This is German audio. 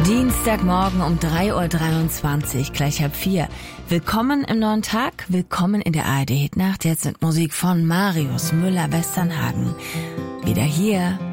Dienstagmorgen um 3:23 Uhr, gleich 3:30. Willkommen im neuen Tag, willkommen in der ARD Hitnacht. Jetzt mit Musik von Marius Müller-Westernhagen. Wieder hier